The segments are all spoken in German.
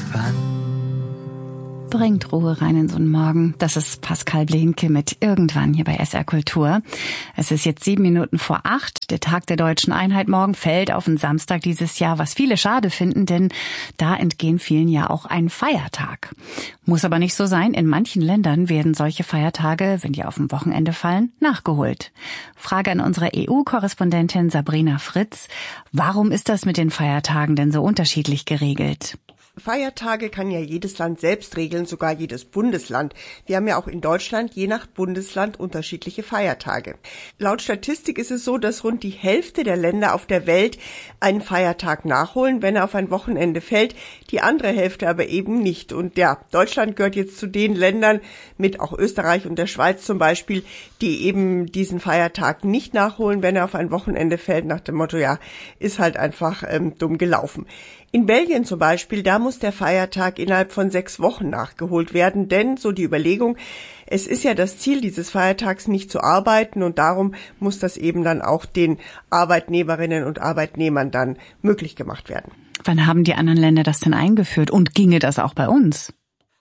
Bringt Ruhe rein in so einen Morgen. Das ist Pascal Blinke mit Irgendwann hier bei SR Kultur. Es ist jetzt 7:07. Der Tag der Deutschen Einheit morgen fällt auf den Samstag dieses Jahr, was viele schade finden, denn da entgehen vielen ja auch ein Feiertag. Muss aber nicht so sein. In manchen Ländern werden solche Feiertage, wenn die auf dem Wochenende fallen, nachgeholt. Frage an unsere EU-Korrespondentin Sabrina Fritz. Warum ist das mit den Feiertagen denn so unterschiedlich geregelt? Feiertage kann ja jedes Land selbst regeln, sogar jedes Bundesland. Wir haben ja auch in Deutschland je nach Bundesland unterschiedliche Feiertage. Laut Statistik ist es so, dass rund die Hälfte der Länder auf der Welt einen Feiertag nachholen, wenn er auf ein Wochenende fällt, die andere Hälfte aber eben nicht. Und ja, Deutschland gehört jetzt zu den Ländern, mit auch Österreich und der Schweiz zum Beispiel, die eben diesen Feiertag nicht nachholen, wenn er auf ein Wochenende fällt, nach dem Motto, ja, ist halt einfach dumm gelaufen. In Belgien zum Beispiel, da muss der Feiertag innerhalb von 6 Wochen nachgeholt werden, denn, so die Überlegung, es ist ja das Ziel dieses Feiertags, nicht zu arbeiten, und darum muss das eben dann auch den Arbeitnehmerinnen und Arbeitnehmern dann möglich gemacht werden. Wann haben die anderen Länder das denn eingeführt und ginge das auch bei uns?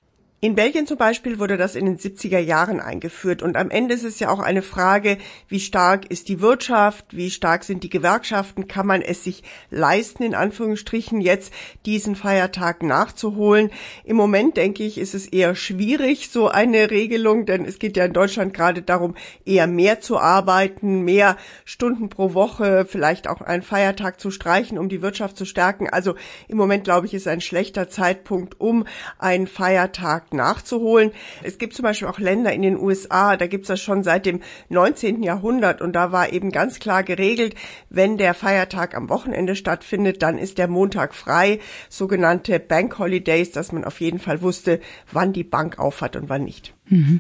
In Belgien zum Beispiel wurde das in den 70er Jahren eingeführt, und am Ende ist es ja auch eine Frage, wie stark ist die Wirtschaft, wie stark sind die Gewerkschaften, kann man es sich leisten, in Anführungsstrichen, jetzt diesen Feiertag nachzuholen. Im Moment, denke ich, ist es eher schwierig, so eine Regelung, denn es geht ja in Deutschland gerade darum, eher mehr zu arbeiten, mehr Stunden pro Woche, vielleicht auch einen Feiertag zu streichen, um die Wirtschaft zu stärken. Also im Moment, glaube ich, ist ein schlechter Zeitpunkt, um einen Feiertag nachzuholen. Es gibt zum Beispiel auch Länder in den USA, da gibt es das schon seit dem 19. Jahrhundert, und da war eben ganz klar geregelt, wenn der Feiertag am Wochenende stattfindet, dann ist der Montag frei, sogenannte Bank Holidays, dass man auf jeden Fall wusste, wann die Bank aufhat und wann nicht.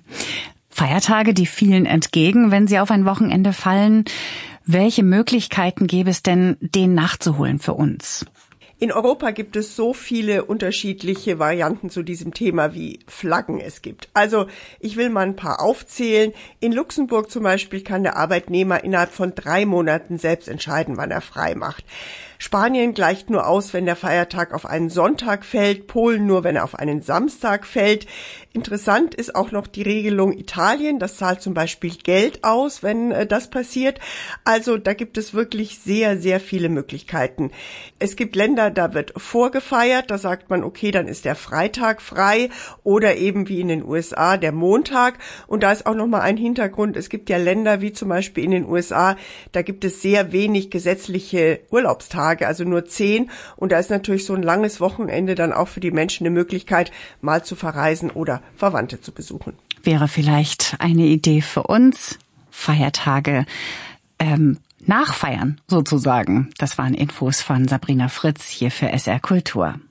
Feiertage, die vielen entgegen, wenn sie auf ein Wochenende fallen. Welche Möglichkeiten gäbe es denn, den nachzuholen für uns? In Europa gibt es so viele unterschiedliche Varianten zu diesem Thema, wie Flaggen es gibt. Also ich will mal ein paar aufzählen. In Luxemburg zum Beispiel kann der Arbeitnehmer innerhalb von 3 Monaten selbst entscheiden, wann er frei macht. Spanien gleicht nur aus, wenn der Feiertag auf einen Sonntag fällt, Polen nur, wenn er auf einen Samstag fällt. Interessant ist auch noch die Regelung Italien, das zahlt zum Beispiel Geld aus, wenn das passiert. Also da gibt es wirklich sehr, sehr viele Möglichkeiten. Es gibt Länder, da wird vorgefeiert, da sagt man, okay, dann ist der Freitag frei, oder eben wie in den USA der Montag. Und da ist auch nochmal ein Hintergrund, es gibt ja Länder wie zum Beispiel in den USA, da gibt es sehr wenig gesetzliche Urlaubstage, also nur 10, und da ist natürlich so ein langes Wochenende dann auch für die Menschen eine Möglichkeit, mal zu verreisen oder Verwandte zu besuchen. Wäre vielleicht eine Idee für uns, Feiertage nachfeiern sozusagen. Das waren Infos von Sabrina Fritz hier für SR Kultur.